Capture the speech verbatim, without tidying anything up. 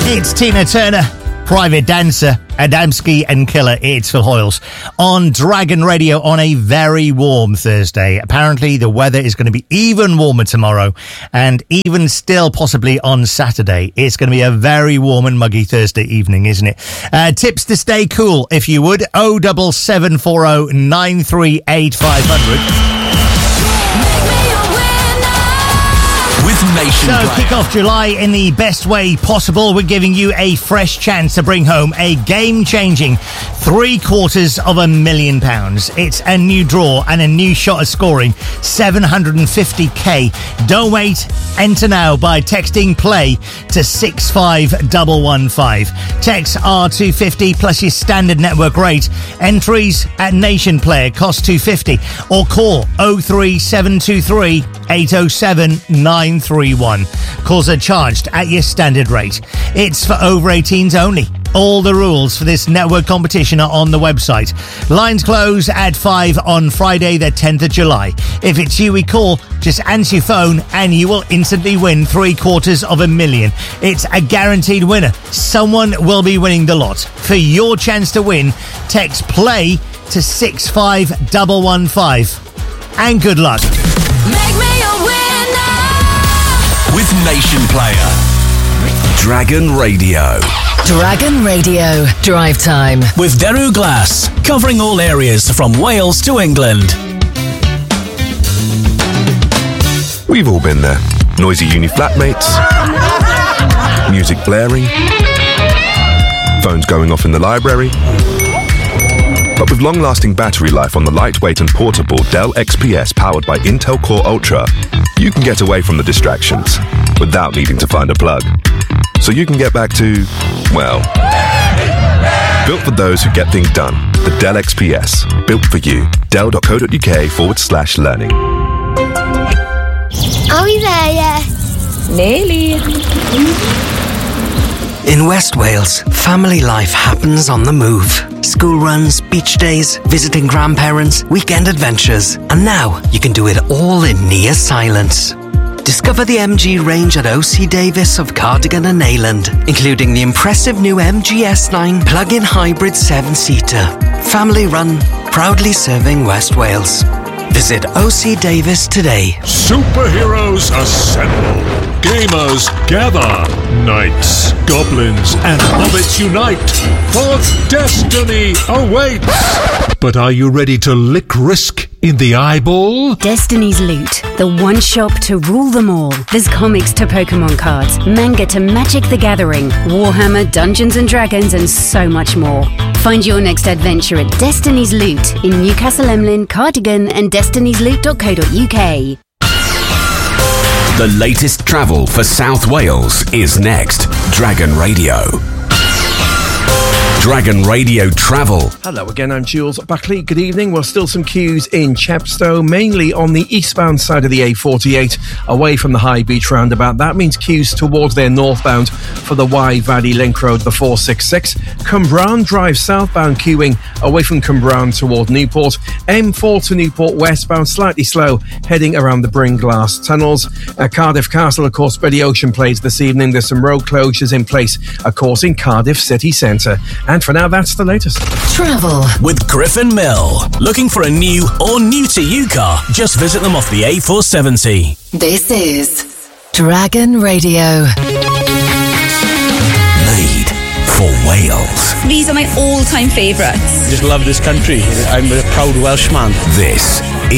It's Tina Turner, Private Dancer, Adamski and Killer. It's Phil Hoyles on Dragon Radio on a very warm Thursday. Apparently the weather is going to be even warmer tomorrow and even still possibly on Saturday. It's going to be a very warm and muggy Thursday evening, isn't it? Uh, tips to stay cool, if you would. oh seven seven four oh nine three eight five hundred. Nation so player. Kick off July in the best way possible. We're giving you a fresh chance to bring home a game-changing three quarters of a million pounds. It's a new draw and a new shot at scoring seven hundred fifty k. Don't wait. Enter now by texting play to six five one one five. Text R two fifty plus your standard network rate. Entries at Nation Player cost two fifty, or call oh three seven two three eight oh seven nine three one. Calls are charged at your standard rate. It's for over eighteens only. All the rules for this network competition are on the website. Lines close at five on Friday the tenth of July. If it's you we call, just answer your phone and you will instantly win three quarters of a million. It's a guaranteed winner. Someone will be winning the lot. For your chance to win, text play to six five one one five. And good luck. Make me a winner with Nation Player. Dragon Radio. Dragon Radio Drive Time with Daru Glass, covering all areas from Wales to England. We've all been there. Noisy uni flatmates, music blaring, phones going off in the library. But with long-lasting battery life on the lightweight and portable Dell X P S powered by Intel Core Ultra, you can get away from the distractions without needing to find a plug. So you can get back to, well, built for those who get things done. The Dell X P S, built for you. Dell.co.uk forward slash learning. Are we there yet? Nearly. In West Wales, family life happens on the move. School runs, beach days, visiting grandparents, weekend adventures. And now you can do it all in near silence. Discover the M G range at O C Davis of Cardigan and Neyland, including the impressive new M G S nine plug-in hybrid seven-seater. Family run, proudly serving West Wales. Visit O C Davis today. Superheroes assemble. Gamers gather. Knights, goblins, and hobbits unite. For destiny awaits. But are you ready to lick risk in the eyeball? Destiny's Loot, the one shop to rule them all. There's comics to Pokemon cards, manga to Magic the Gathering, Warhammer, Dungeons and Dragons, and so much more. Find your next adventure at Destiny's Loot in Newcastle Emlyn, Cardigan, and destinies loot dot co dot uk. The latest travel for South Wales is next. Dragon Radio. Dragon Radio Travel. Hello again, I'm Jules Buckley. Good evening. Well, still some queues in Chepstow, mainly on the eastbound side of the A forty-eight, away from the High Beach roundabout. That means queues towards their northbound for the Wye Valley Link Road, the four sixty-six. Cumbrawn Drive southbound queuing away from Cumbrawn toward Newport. M four to Newport westbound, slightly slow, heading around the Bringlass tunnels. Uh, Cardiff Castle, of course, Betty Ocean plays this evening. There's some road closures in place, of course, in Cardiff city centre. And for now, that's the latest. Travel with Griffin Mill. Looking for a new or new to you car? Just visit them off the A four seventy. This is Dragon Radio. Made for Wales. These are my all-time favourites. Just love this country. I'm a proud Welshman. This